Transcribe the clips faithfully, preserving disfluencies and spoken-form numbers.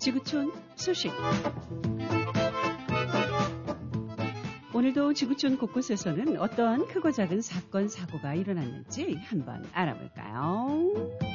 지구촌 소식. 오늘도 지구촌 곳곳에서는 어떠한 크고 작은 사건, 사고가 일어났는지 한번 알아볼까요?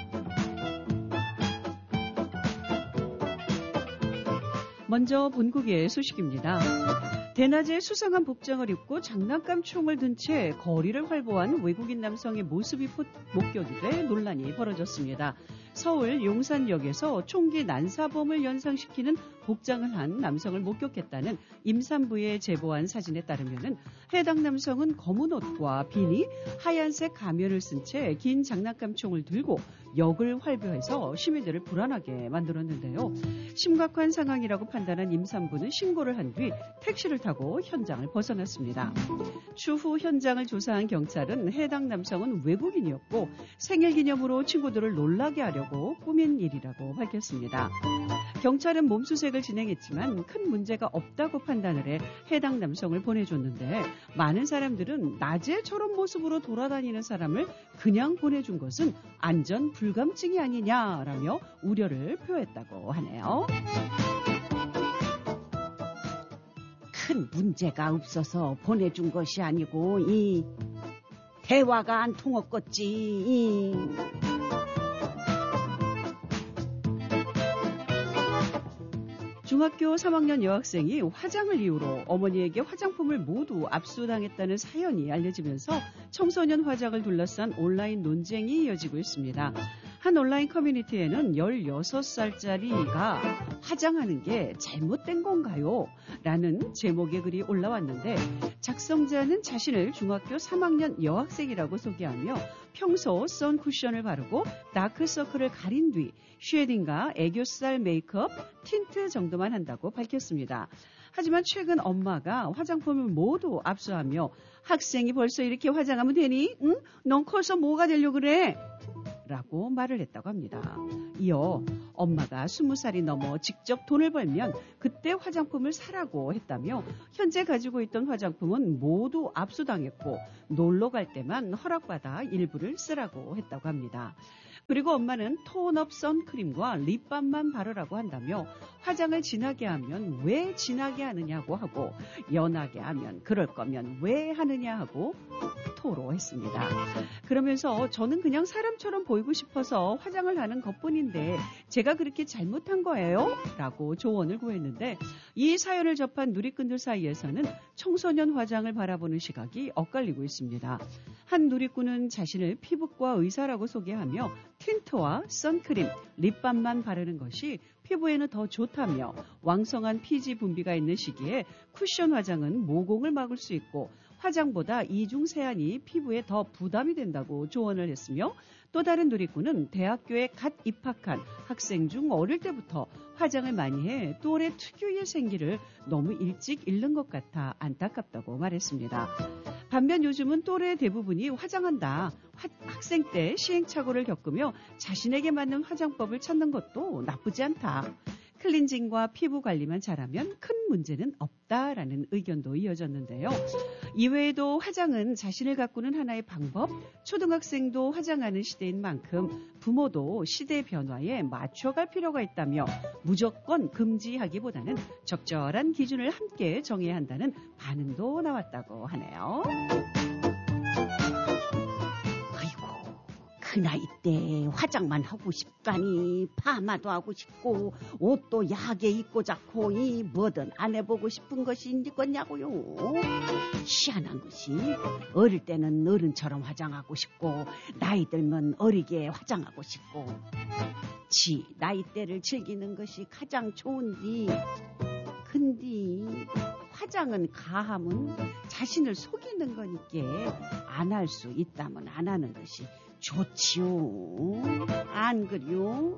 먼저 본국의 소식입니다. 대낮에 수상한 복장을 입고 장난감 총을 든 채 거리를 활보한 외국인 남성의 모습이 목격이 돼 논란이 벌어졌습니다. 서울 용산역에서 총기 난사범을 연상시키는 복장을 한 남성을 목격했다는 임산부의 제보한 사진에 따르면 해당 남성은 검은 옷과 비니, 하얀색 가면을 쓴 채 긴 장난감 총을 들고 역을 활보해서 시민들을 불안하게 만들었는데요. 심각한 상황이라고 판단한 임산부는 신고를 한 뒤 택시를 타고 현장을 벗어났습니다. 추후 현장을 조사한 경찰은 해당 남성은 외국인이었고 생일 기념으로 친구들을 놀라게 하려고 꾸민 일이라고 밝혔습니다. 경찰은 몸수색을 진행했지만 큰 문제가 없다고 판단을 해 해당 남성을 보내줬는데 많은 사람들은 낮에 저런 모습으로 돌아다니는 사람을 그냥 보내준 것은 안전 불감증이 아니냐라며 우려를 표했다고 하네요. 큰 문제가 없어서 보내준 것이 아니고 이 대화가 안 통했겠지. 이. 중학교 삼 학년 여학생이 화장을 이유로 어머니에게 화장품을 모두 압수당했다는 사연이 알려지면서 청소년 화장을 둘러싼 온라인 논쟁이 이어지고 있습니다. 한 온라인 커뮤니티에는 열여섯 살짜리가 화장하는 게 잘못된 건가요? 라는 제목의 글이 올라왔는데 작성자는 자신을 중학교 삼 학년 여학생이라고 소개하며 평소 선쿠션을 바르고 다크서클을 가린 뒤 쉐딩과 애교살 메이크업, 틴트 정도만 한다고 밝혔습니다. 하지만 최근 엄마가 화장품을 모두 압수하며 학생이 벌써 이렇게 화장하면 되니? 응? 넌 커서 뭐가 되려고 그래? 라고 말을 했다고 합니다. 이어 엄마가 스무 살이 넘어 직접 돈을 벌면 그때 화장품을 사라고 했다며 현재 가지고 있던 화장품은 모두 압수당했고 놀러 갈 때만 허락받아 일부를 쓰라고 했다고 합니다. 그리고 엄마는 톤업 선크림과 립밤만 바르라고 한다며 화장을 진하게 하면 왜 진하게 하느냐고 하고 연하게 하면 그럴 거면 왜 하느냐 하고 토로했습니다. 그러면서 저는 그냥 사람처럼 보이고 싶어서 화장을 하는 것뿐인데 제가 그렇게 잘못한 거예요? 라고 조언을 구했는데 이 사연을 접한 누리꾼들 사이에서는 청소년 화장을 바라보는 시각이 엇갈리고 있습니다. 한 누리꾼은 자신을 피부과 의사라고 소개하며 틴트와 선크림, 립밤만 바르는 것이 피부에는 더 좋다며 왕성한 피지 분비가 있는 시기에 쿠션 화장은 모공을 막을 수 있고 화장보다 이중 세안이 피부에 더 부담이 된다고 조언을 했으며 또 다른 누리꾼은 대학교에 갓 입학한 학생 중 어릴 때부터 화장을 많이 해 또래 특유의 생기를 너무 일찍 잃는 것 같아 안타깝다고 말했습니다. 반면 요즘은 또래 대부분이 화장한다. 화, 학생 때 시행착오를 겪으며 자신에게 맞는 화장법을 찾는 것도 나쁘지 않다. 클렌징과 피부 관리만 잘하면 큰 문제는 없다라는 의견도 이어졌는데요. 이외에도 화장은 자신을 가꾸는 하나의 방법, 초등학생도 화장하는 시대인 만큼 부모도 시대 변화에 맞춰갈 필요가 있다며 무조건 금지하기보다는 적절한 기준을 함께 정해야 한다는 반응도 나왔다고 하네요. 그 나이 때 화장만 하고 싶다니 파마도 하고 싶고 옷도 야하게 입고 자고 이 뭐든 안 해보고 싶은 것이 있겠냐고요. 희한한 것이 어릴 때는 어른처럼 화장하고 싶고 나이 들면 어리게 화장하고 싶고 지 나이 때를 즐기는 것이 가장 좋은디 근데 화장은 가함은 자신을 속이는 거니까 안 할 수 있다면 안 하는 것이 좋지요. 안 그래요?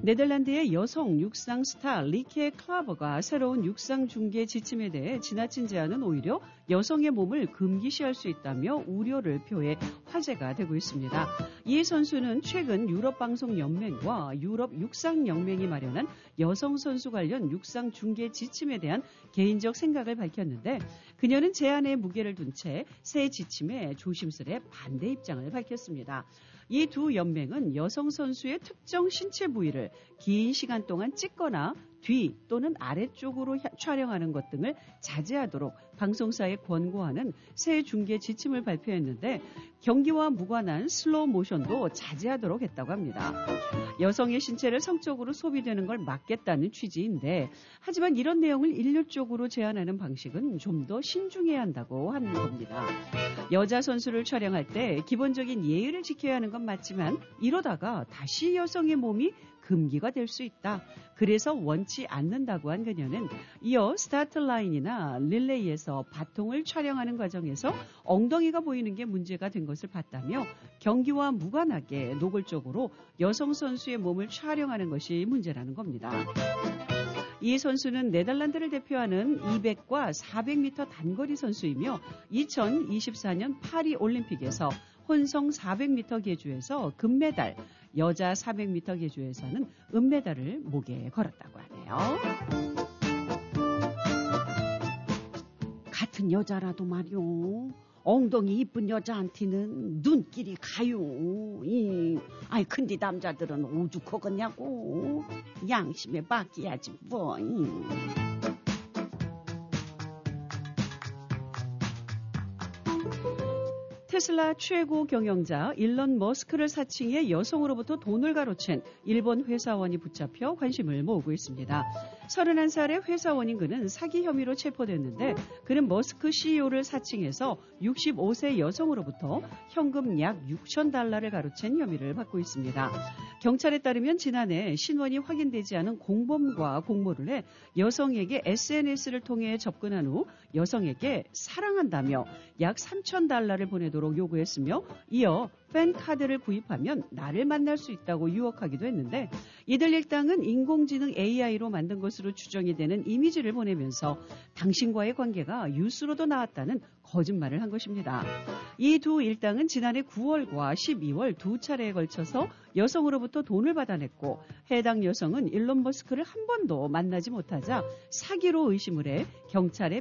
네덜란드의 여성 육상 스타 리케 클라버가 새로운 육상 중계 지침에 대해 지나친 제안은 오히려 여성의 몸을 금기시할 수 있다며 우려를 표해 화제가 되고 있습니다. 이 선수는 최근 유럽방송연맹과 유럽육상연맹이 마련한 여성 선수 관련 육상 중계 지침에 대한 개인적 생각을 밝혔는데 그녀는 제안에 무게를 둔 채 새 지침에 조심스레 반대 입장을 밝혔습니다. 이 두 연맹은 여성 선수의 특정 신체 부위를 긴 시간 동안 찍거나 뒤 또는 아래쪽으로 촬영하는 것 등을 자제하도록 방송사에 권고하는 새 중계 지침을 발표했는데 경기와 무관한 슬로우 모션도 자제하도록 했다고 합니다. 여성의 신체를 성적으로 소비되는 걸 막겠다는 취지인데 하지만 이런 내용을 일률적으로 제한하는 방식은 좀 더 신중해야 한다고 하는 겁니다. 여자 선수를 촬영할 때 기본적인 예의를 지켜야 하는 건 맞지만 이러다가 다시 여성의 몸이 금기가 될 수 있다. 그래서 원치 않는다고 한 그녀는 이어 스타트 라인이나 릴레이에서 바통을 촬영하는 과정에서 엉덩이가 보이는 게 문제가 된 것을 봤다며 경기와 무관하게 노골적으로 여성 선수의 몸을 촬영하는 것이 문제라는 겁니다. 이 선수는 네덜란드를 대표하는 이백과 사백 미터 단거리 선수이며 이천이십사 년 파리 올림픽에서 혼성 사백 미터 계주에서 금메달, 여자 사백 미터 계주에서는 은메달을 목에 걸었다고 하네요. 같은 여자라도 말이요. 엉덩이 이쁜 여자한테는 눈길이 가요. 이, 아이 근데 남자들은 오죽하겠냐고. 양심에 맡겨야지 뭐. 이. 테슬라 최고 경영자 일론 머스크를 사칭해 여성으로부터 돈을 가로챈 일본 회사원이 붙잡혀 관심을 모으고 있습니다. 서른한 살의 회사원인 그는 사기 혐의로 체포됐는데 그는 머스크 씨이오를 사칭해서 육십오 세 여성으로부터 현금 약 육천 달러를 가로챈 혐의를 받고 있습니다. 경찰에 따르면 지난해 신원이 확인되지 않은 공범과 공모를 해 여성에게 에스엔에스를 통해 접근한 후 여성에게 사랑한다며 약 삼천 달러를 보내도록 요구했으며 이어 팬카드를 구입하면 나를 만날 수 있다고 유혹하기도 했는데 이들 일당은 인공지능 에이아이로 만든 것으로 추정이 되는 이미지를 보내면서 당신과의 관계가 뉴스로도 나왔다는 거짓말을 한 것입니다. 이 두 일당은 지난해 구월과 십이월 두 차례에 걸쳐서 여성으로부터 돈을 받아냈고 해당 여성은 일론 머스크를 한 번도 만나지 못하자 사기로 의심을 해 경찰에